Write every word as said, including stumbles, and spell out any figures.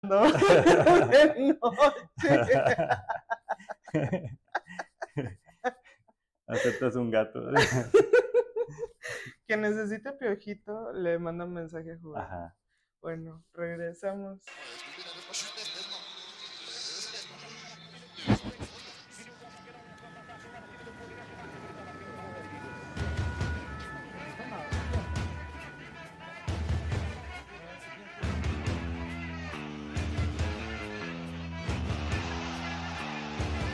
No, de noche. Aceptas un gato. Que necesite piojito, le manda un mensaje a jugar. Ajá. Bueno, regresamos.